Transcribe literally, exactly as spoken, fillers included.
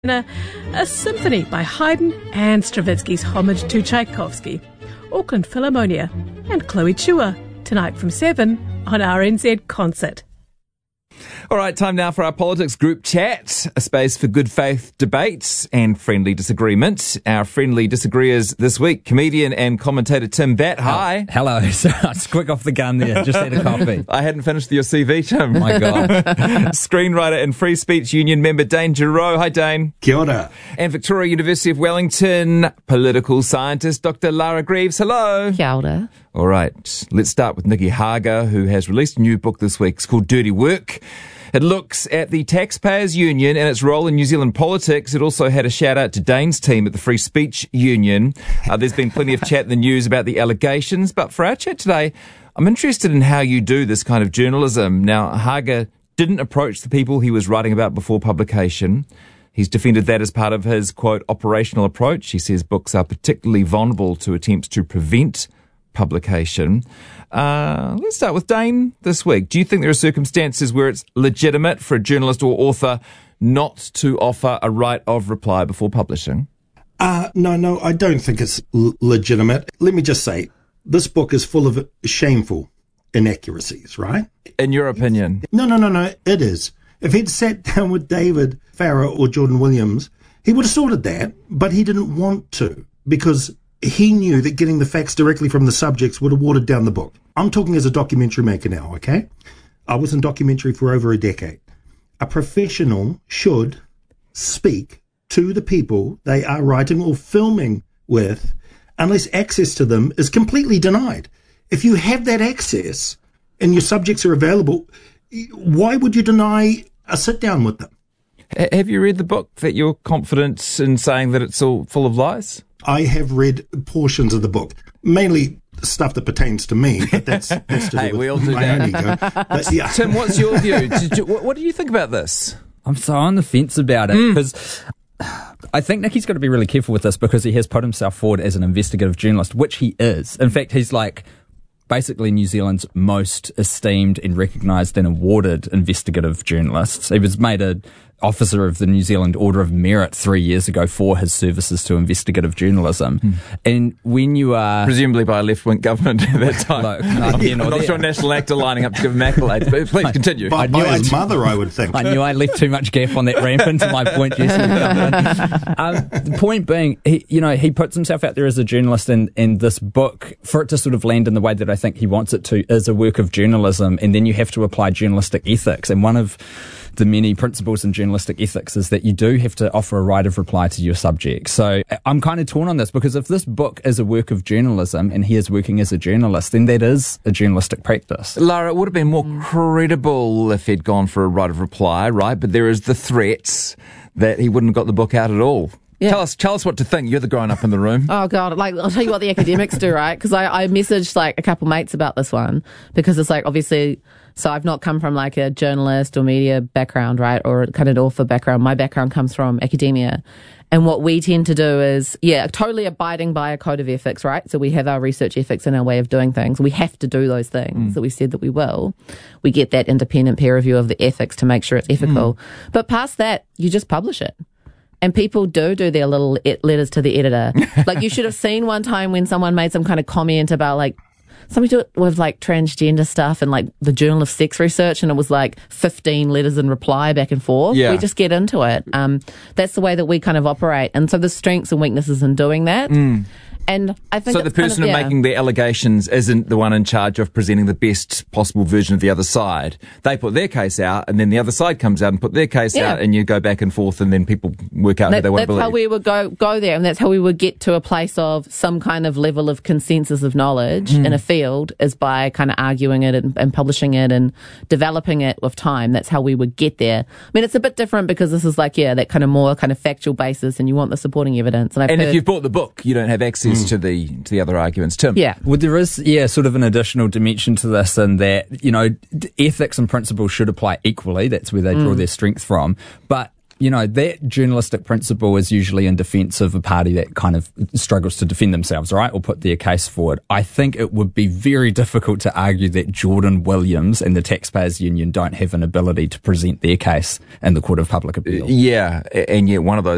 A, a symphony by Haydn and Stravinsky's homage to Tchaikovsky, Auckland Philharmonia, and Chloe Chua, tonight from seven on R N Z Concert. All right, time now for our politics group chat, a space for good faith debates and friendly disagreement. Our friendly disagreeers this week, comedian and commentator Tim Batt. Hi. Oh, hello. It's quick off the gun there. Just had a coffee. I hadn't finished your C V, Tim. My God. Screenwriter and Free Speech Union member Dane Giroux. Hi, Dane. Kia ora. And Victoria University of Wellington political scientist Doctor Lara Greaves. Hello. Kia ora. All right, let's start with Nikki Hager, who has released a new book this week. It's called Dirty Work. It looks at the Taxpayers Union and its role in New Zealand politics. It also had a shout out to Dane's team at the Free Speech Union. Uh, there's been plenty of chat in the news about the allegations, but for our chat today, I'm interested in how you do this kind of journalism. Now, Hager didn't approach the people he was writing about before publication. He's defended that as part of his, quote, operational approach. He says books are particularly vulnerable to attempts to prevent publication. Uh, let's start with Dane this week. Do you think there are circumstances where it's legitimate for a journalist or author not to offer a right of reply before publishing? Uh, no, no, I don't think it's l- legitimate. Let me just say, this book is full of shameful inaccuracies, right? In your opinion? No, no, no, no, it is. If he'd sat down with David Farrar or Jordan Williams, he would have sorted that, but he didn't want to because he knew that getting the facts directly from the subjects would have watered down the book. I'm talking as a documentary maker now, okay? I was in documentary for over a decade. A professional should speak to the people they are writing or filming with unless access to them is completely denied. If you have that access and your subjects are available, why would you deny a sit down with them? Have you read the book that you're confident in saying that it's all full of lies? I have read portions of the book, mainly stuff that pertains to me, but that's, that's to hey, do with we all do my that. own ego. But, yeah. Tim, what's your view? Did you, what, what do you think about this? I'm so on the fence about it because mm. I think Nicky's got to be really careful with this because he has put himself forward as an investigative journalist, which he is. In fact, he's like basically New Zealand's most esteemed and recognised and awarded investigative journalist. He was made a officer of the New Zealand Order of Merit three years ago for his services to investigative journalism. Hmm. And when you are... Presumably by a left-wing government at that time. Look, no, I'm not there. sure a national actor lining up to give him accolades, but please continue. By, by his mother, I would think. I knew I left too much gap on that ramp into my point. Yes, um, the point being, he, you know, he puts himself out there as a journalist, and, and this book, for it to sort of land in the way that I think he wants it to, is a work of journalism, and then you have to apply journalistic ethics. And one of the many principles in journalistic ethics is that you do have to offer a right of reply to your subject. So I'm kind of torn on this because if this book is a work of journalism and he is working as a journalist, then that is a journalistic practice. Lara, it would have been more credible if he'd gone for a right of reply, right? But there is the threats that he wouldn't have got the book out at all. Yeah. Tell us, tell us what to think. You're the grown up in the room. Oh God! Like I'll tell you what the academics do, right? Because I, I messaged like a couple mates about this one because it's like obviously. So I've not come from like a journalist or media background, right, or kind of author background. My background comes from academia, and what we tend to do is, yeah, totally abiding by a code of ethics, right? So we have our research ethics and our way of doing things. We have to do those things mm. that we said that we will. We get that independent peer review of the ethics to make sure it's ethical. Mm. But past that, you just publish it. And people do do their little letters to the editor. Like you should have seen one time when someone made some kind of comment about like, somebody do it with like transgender stuff and like the Journal of Sex Research, and it was like fifteen letters in reply back and forth. Yeah. We just get into it. Um, that's the way that we kind of operate. And so there's strengths and weaknesses in doing that. Mm. And I think so. The person kind of, yeah. making the allegations isn't the one in charge of presenting the best possible version of the other side. They put their case out, and then the other side comes out and put their case yeah. out, and you go back and forth, and then people work out that, who they want to believe. That's how we would go go there, and that's how we would get to a place of some kind of level of consensus of knowledge mm. in a field, is by kind of arguing it and, and publishing it and developing it with time. That's how we would get there. I mean, it's a bit different because this is like yeah, that kind of more kind of factual basis, and you want the supporting evidence. And, I've and heard, if you've bought the book, you don't have access mm. to the to the other arguments. Tim? Yeah. Well, there is, yeah, sort of an additional dimension to this in that, you know, ethics and principles should apply equally. That's where they draw mm. their strength from. But you know, that journalistic principle is usually in defence of a party that kind of struggles to defend themselves, right, or put their case forward. I think it would be very difficult to argue that Jordan Williams and the Taxpayers Union don't have an ability to present their case in the Court of Public Appeal. Yeah, and yet one of those